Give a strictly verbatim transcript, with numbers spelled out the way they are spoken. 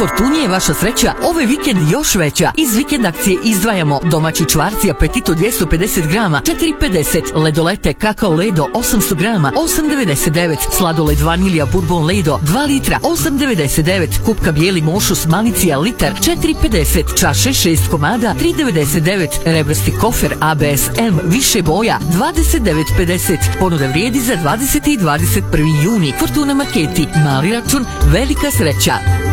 Fortuni je vaša sreća ovaj vikend još veća. Iz vikend akcije izdvajamo domaći čvarci apetito dvjesto pedeset grama, četiri pedeset, ledolete kakao Ledo osamsto grama, osam devedeset devet, sladoled vanilija Bourbon Ledo dva litra, osam devedeset devet, kupka bijeli mošus Malicija litar, četiri pedeset, čaše šest komada, tri devedeset devet, rebrasti kofer A B S M više boja, dvadeset devet pedeset. Ponuda vrijedi za dvadeseti i dvadeset prvi juni. Fortuna marketi, mali račun, velika sreća.